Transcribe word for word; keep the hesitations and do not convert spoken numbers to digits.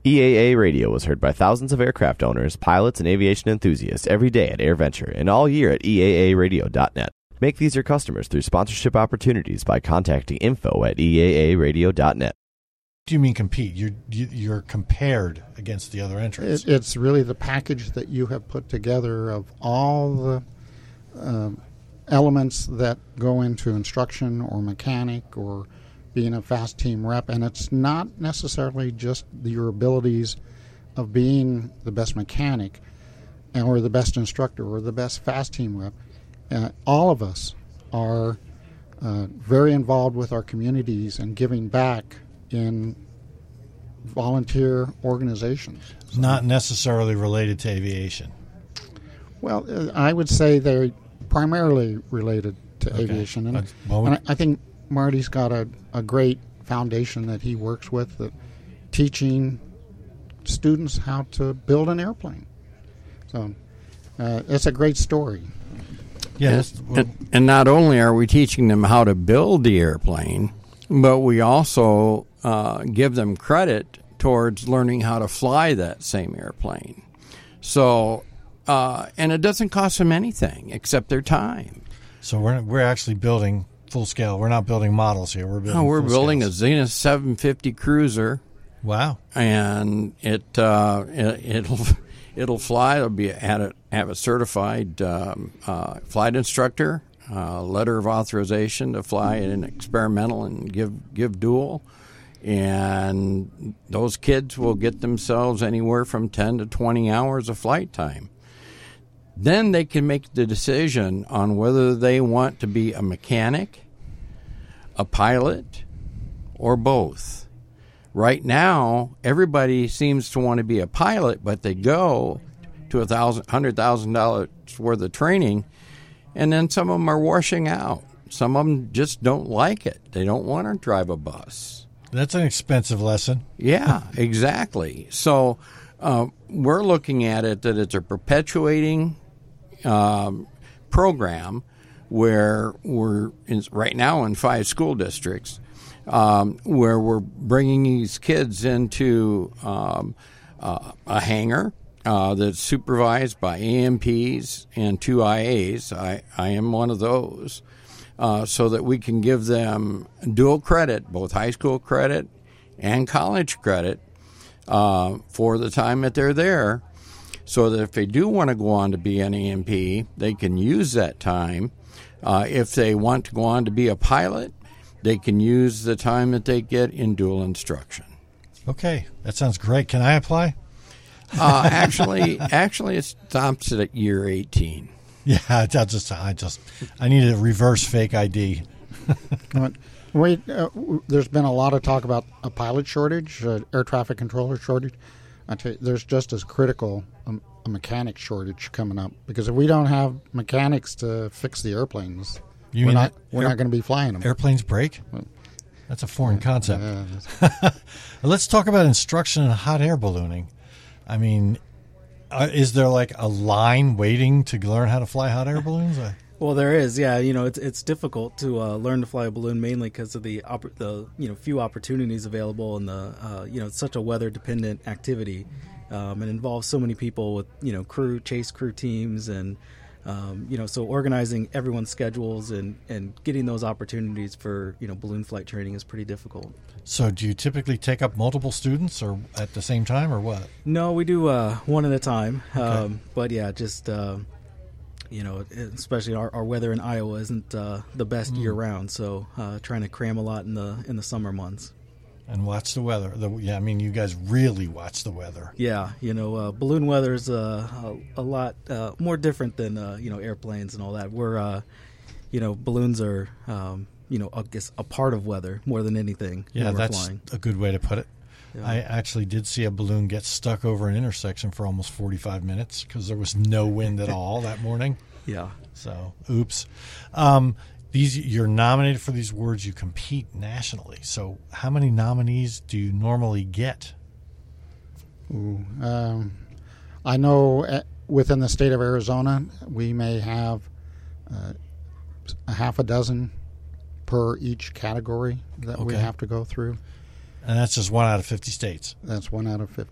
E A A Radio is heard by thousands of aircraft owners, pilots, and aviation enthusiasts every day at AirVenture and all year at E A A radio dot net. Make these your customers through sponsorship opportunities by contacting info at E A A radio dot net. Do you mean compete? You're you're compared against the other entrants. It, it's really the package that you have put together of all the um, elements that go into instruction or mechanic or being a fast team rep, and it's not necessarily just your abilities of being the best mechanic or the best instructor or the best fast team rep. Uh, all of us are uh, very involved with our communities and giving back in volunteer organizations. So, not necessarily related to aviation. Well, uh, I would say they're primarily related to okay. aviation. And, uh, well, and I, I think Marty's got a, a great foundation that he works with, that teaching students how to build an airplane. So uh, it's a great story. Yes. And, and, and not only are we teaching them how to build the airplane, but we also uh, give them credit towards learning how to fly that same airplane. So, uh, and it doesn't cost them anything except their time. So we're we're actually building full scale. We're not building models here. We're building. No, we're full building scales. a Zenith seven fifty cruiser. Wow! And it, uh, it it'll it'll fly. It'll be have a, have a certified um, uh, flight instructor, uh, letter of authorization to fly an experimental and give give dual, and those kids will get themselves anywhere from ten to twenty hours of flight time. Then they can make the decision on whether they want to be a mechanic, a pilot, or both. Right now, everybody seems to want to be a pilot, but they go to a thousand, hundred thousand dollars worth of training, and then some of them are washing out. Some of them just don't like it. They don't want to drive a bus. That's an expensive lesson. Yeah, exactly. So uh, we're looking at it that it's a perpetuating um, program where we're in, right now in five school districts, um, where we're bringing these kids into um, uh, a hangar uh, that's supervised by A M Ps and two I As. I, I am one of those, uh, so that we can give them dual credit, both high school credit and college credit, uh, for the time that they're there, so that if they do want to go on to be an A M P, they can use that time. Uh, if they want to go on to be a pilot, they can use the time that they get in dual instruction. Okay, that sounds great. Can I apply? Uh, actually, actually, it stops at year eighteen. Yeah, I just, I just, I need a reverse fake I D. Wait, uh, there's been a lot of talk about a pilot shortage, uh, air traffic controller shortage. I tell you, there's just as critical a, a mechanic shortage coming up, because if we don't have mechanics to fix the airplanes, you we're mean not we're air, not going to be flying them. Airplanes break? That's a foreign concept. Uh, Let's talk about instruction in hot air ballooning. I mean, uh, is there like a line waiting to learn how to fly hot air balloons? I, Well, there is, yeah. You know, it's it's difficult to uh, learn to fly a balloon, mainly because of the oppor- the you know few opportunities available, and the uh, you know it's such a weather dependent activity, um, and involves so many people with you know crew chase crew teams, and um, you know so organizing everyone's schedules and, and getting those opportunities for you know balloon flight training is pretty difficult. So, do you typically take up multiple students, or at the same time, or what? No, we do uh, one at a time. Okay. Um, but yeah, just. Uh, You know, especially our, our weather in Iowa isn't uh, the best Mm. year round, so uh, trying to cram a lot in the in the summer months. And watch the weather. The, yeah, I mean, you guys really watch the weather. Yeah, you know, uh, balloon weather is uh, a, a lot uh, more different than uh, you know airplanes and all that. We're, uh, you know, balloons are um, you know I guess a part of weather more than anything. Yeah, when we're that's flying. a good way to put it. Yeah. I actually did see a balloon get stuck over an intersection for almost forty-five minutes because there was no wind at all that morning. Yeah. So, oops. Um, these you're nominated for these awards. You compete nationally. So, how many nominees do you normally get? Ooh, um, I know uh, within the state of Arizona, we may have uh, a half a dozen per each category that we Okay. have to go through. And that's just one out of fifty states. That's one out of fifty.